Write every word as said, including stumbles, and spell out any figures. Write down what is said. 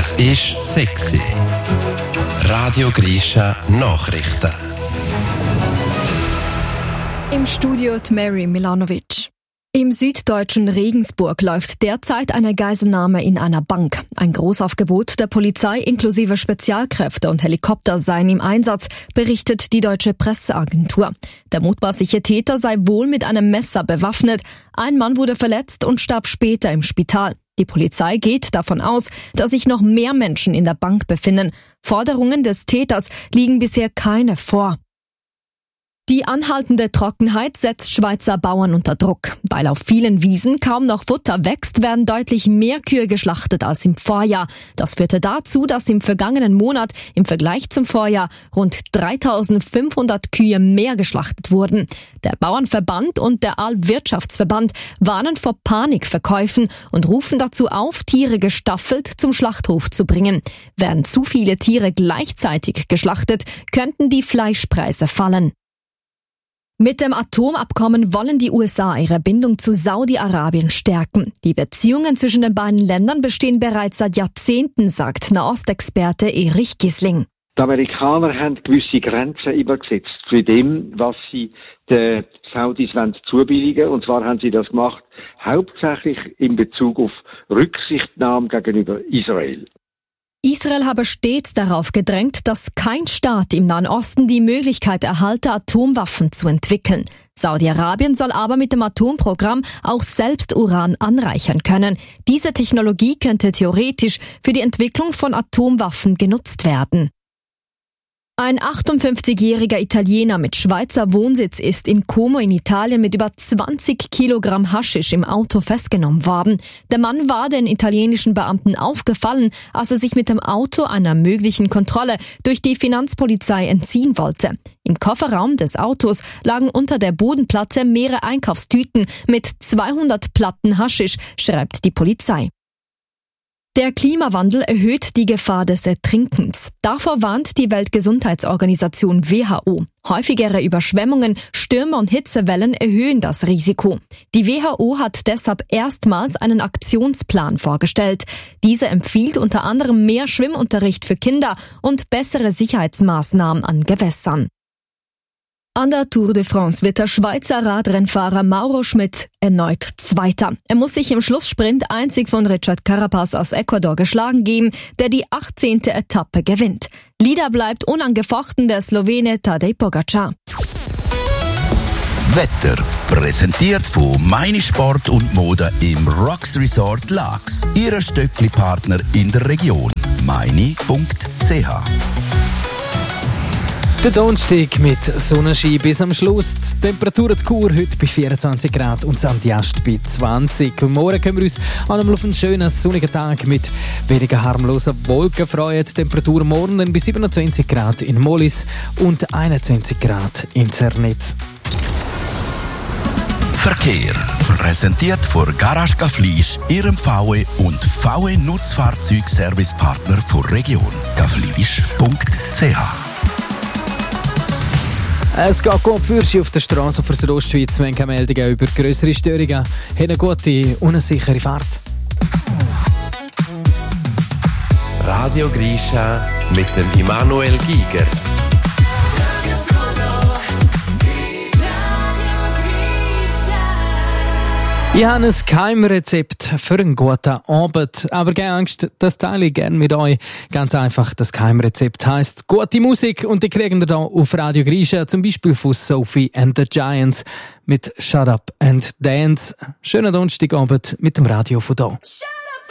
Es ist sexy. Radio Grisha Nachrichten. Im Studio Mary Milanovic. Im süddeutschen Regensburg läuft derzeit eine Geiselnahme in einer Bank. Ein Großaufgebot der Polizei inklusive Spezialkräfte und Helikopter seien im Einsatz, berichtet die deutsche Presseagentur. Der mutmaßliche Täter sei wohl mit einem Messer bewaffnet. Ein Mann wurde verletzt und starb später im Spital. Die Polizei geht davon aus, dass sich noch mehr Menschen in der Bank befinden. Forderungen des Täters liegen bisher keine vor. Die anhaltende Trockenheit setzt Schweizer Bauern unter Druck. Weil auf vielen Wiesen kaum noch Futter wächst, werden deutlich mehr Kühe geschlachtet als im Vorjahr. Das führte dazu, dass im vergangenen Monat im Vergleich zum Vorjahr rund dreitausendfünfhundert Kühe mehr geschlachtet wurden. Der Bauernverband und der Alpwirtschaftsverband warnen vor Panikverkäufen und rufen dazu auf, Tiere gestaffelt zum Schlachthof zu bringen. Werden zu viele Tiere gleichzeitig geschlachtet, könnten die Fleischpreise fallen. Mit dem Atomabkommen wollen die U S A ihre Bindung zu Saudi-Arabien stärken. Die Beziehungen zwischen den beiden Ländern bestehen bereits seit Jahrzehnten, sagt Nahostexperte Erich Gisling. Die Amerikaner haben gewisse Grenzen übergesetzt für dem, was sie den Saudis zubilligen wollen. Und zwar haben sie das gemacht, hauptsächlich in Bezug auf Rücksichtnahme gegenüber Israel. Israel habe stets darauf gedrängt, dass kein Staat im Nahen Osten die Möglichkeit erhalte, Atomwaffen zu entwickeln. Saudi-Arabien soll aber mit dem Atomprogramm auch selbst Uran anreichern können. Diese Technologie könnte theoretisch für die Entwicklung von Atomwaffen genutzt werden. Ein achtundfünfzigjähriger Italiener mit Schweizer Wohnsitz ist in Como in Italien mit über zwanzig Kilogramm Haschisch im Auto festgenommen worden. Der Mann war den italienischen Beamten aufgefallen, als er sich mit dem Auto einer möglichen Kontrolle durch die Finanzpolizei entziehen wollte. Im Kofferraum des Autos lagen unter der Bodenplatte mehrere Einkaufstüten mit zweihundert Platten Haschisch, schreibt die Polizei. Der Klimawandel erhöht die Gefahr des Ertrinkens. Davor warnt die Weltgesundheitsorganisation W H O. Häufigere Überschwemmungen, Stürme und Hitzewellen erhöhen das Risiko. Die W H O hat deshalb erstmals einen Aktionsplan vorgestellt. Dieser empfiehlt unter anderem mehr Schwimmunterricht für Kinder und bessere Sicherheitsmaßnahmen an Gewässern. An der Tour de France wird der Schweizer Radrennfahrer Mauro Schmid erneut Zweiter. Er muss sich im Schlusssprint einzig von Richard Carapaz aus Ecuador geschlagen geben, der die achtzehnte Etappe gewinnt. Leader bleibt unangefochten der Slowene Tadej Pogacar. Wetter präsentiert von Meine Sport und Mode im Rocks Resort Laax. Ihre Stöckli-Partner in der Region. meine punkt c h Der Donnerstag mit Sonnenschein bis am Schluss. Die Temperatur zu Chur heute bei vierundzwanzig Grad und Sankt Just bei zwanzig. Und morgen können wir uns an auf einen schönen sonnigen Tag mit weniger harmlosen Wolken freuen. Die Temperatur morgen dann bei siebenundzwanzig Grad in Mollis und einundzwanzig Grad in Zernitz. Verkehr präsentiert von Garage Gaflisch, Ihrem V W und V W Nutzfahrzeugservicepartner von Region. gaflisch punkt c h. Es geht gut für Sie auf der Straße für die Ostschweiz, wenn keine Meldungen über grössere Störungen haben. Eine gute, unsichere Fahrt. Radio Grisha mit dem Immanuel Giger. Ich habe ein Geheimrezept für einen guten Abend. Aber keine Angst, das teile ich gerne mit euch. Ganz einfach, das Geheimrezept heisst gute Musik und die kriegen wir hier auf Radio Grisha, zum Beispiel von Sophie and the Giants mit Shut Up and Dance. Schönen Donnerstagabend mit dem Radio von hier.